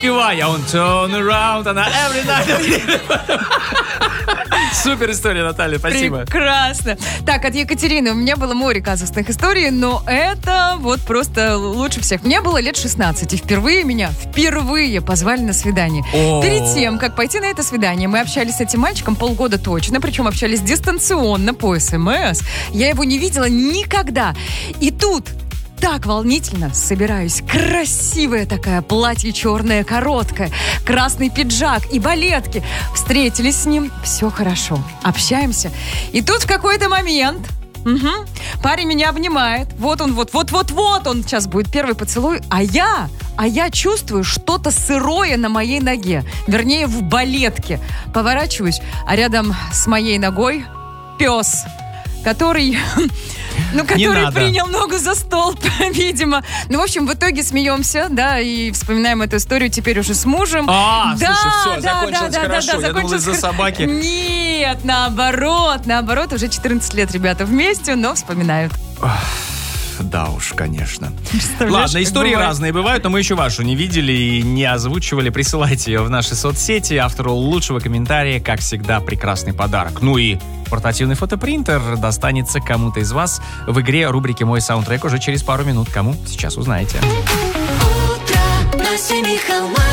а он turn around, она every night. Супер история, Наталья, спасибо. Прекрасно. Так, от Екатерины. У меня было море казусных историй, но это вот просто лучше всех. Мне было лет 16, и впервые меня позвали на свидание. Перед тем, как пойти на это свидание, мы общались с этим мальчиком полгода точно, причем общались дистанционно по СМС. Я его не видела никогда. И тут... Так волнительно собираюсь. Красивая такая, платье черное, короткое, красный пиджак и балетки. Встретились с ним, все хорошо. Общаемся. И тут в какой-то момент... парень меня обнимает. Вот он сейчас будет первый поцелуй. А я чувствую что-то сырое на моей ноге. Вернее, в балетке. Поворачиваюсь, а рядом с моей ногой пес, который принял ногу за столб, видимо. В общем, в итоге смеемся, да, и вспоминаем эту историю теперь уже с мужем. Слушай, все, закончилось хорошо. Я думал, из-за собаки. Нет, наоборот, уже 14 лет ребята вместе, но вспоминают. Да уж, конечно. Ладно, истории разные бывают, но мы еще вашу не видели и не озвучивали. Присылайте ее в наши соцсети. Автору лучшего комментария, как всегда, прекрасный подарок. Ну и портативный фотопринтер достанется кому-то из вас в игре рубрики «Мой саундтрек» уже через пару минут. Кому? Сейчас узнаете. Утро на семи холмах.